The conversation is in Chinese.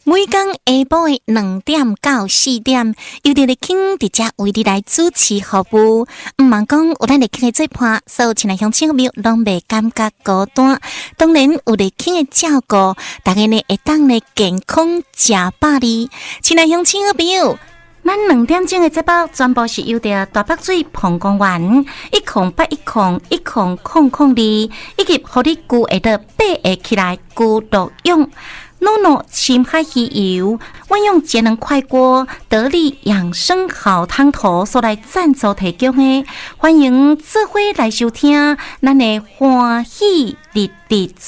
每天下晡的2點到4點，由佇咧傾佇遮為你來主持服務。毋茫講有咱咧傾嘅做伴，所有親愛鄉親朋友攏袂感覺孤單。當然有咧傾嘅照顧，大家呢會當咧健康食飽哩。親愛鄉親朋友，咱2點鐘嘅節目全部是由着大北水澎公園108101002，以及互你具會得8個起來具作用。NONO 深海魚油，運用節能快鍋得力養生好湯頭所來贊助提供的，歡迎做伙來收聽咱的歡喜日日